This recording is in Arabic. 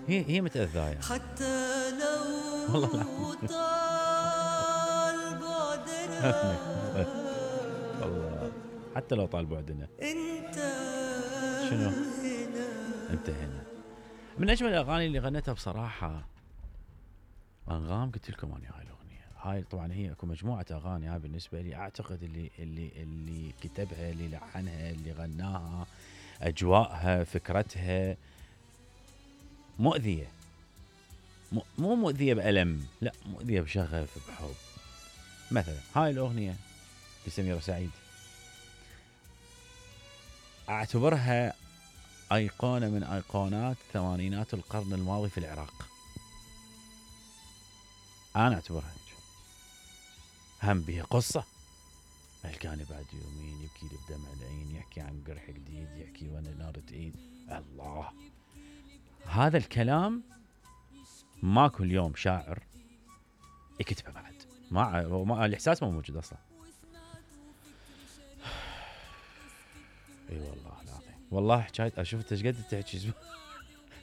هي متأذاة يعني. حتى لو والله طال بعدنا لا. والله حتى لو طال بعدنا. انت شنو؟ هنا. انت هنا. من اجمل الاغاني اللي غنتها بصراحه انغام. قلت لكم انا هاي الاغنيه هاي طبعا هي اكو مجموعه اغاني. هاي بالنسبه لي اعتقد اللي كتبها، اللي لحنها، اللي غناها، اجواءها، فكرتها مؤذيه. مو مؤذيه بالم، لا مؤذيه بشغف، بحب. مثلا هاي الاغنيه لسميرة سعيد اعتبرها ايقونه من ايقونات ثمانينات القرن الماضي في العراق. انا اعتبرها هيك. هم بها قصه. القاني بعد يومين يبكي لي بدمع العين، يحكي عن قرح جديد، يحكي وانا نارة ايد. الله، هذا الكلام ماكو اليوم شاعر يكتبه بعد. ما الاحساس ما موجود اصلا. اي والله العظيم، والله حكايه اشوف انت ايش قد تحكي